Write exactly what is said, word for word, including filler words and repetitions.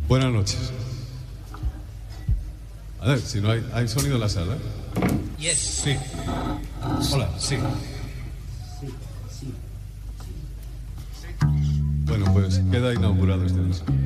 Buenas noches. A ver, si no hay, hay sonido en la sala. Yes. Sí. Hola, sí. Bueno, pues queda inaugurado este disco.